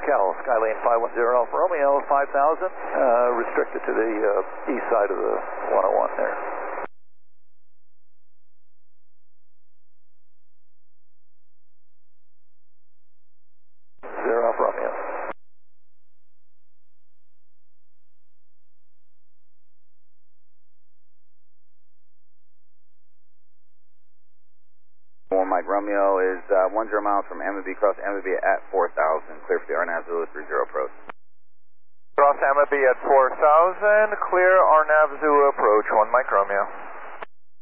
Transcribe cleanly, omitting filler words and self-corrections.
Cal, Skylane 510 Alpha Romeo, 5,000, restricted to the east side of the 101 there. Zero Alpha Romeo. Mike Romeo is 10 miles from Amity, cross Amity at 4,000, clear for the RNAV Zulu 30 approach. Cross Amity at 4,000, clear RNAV Zulu approach, 1 Mike Romeo.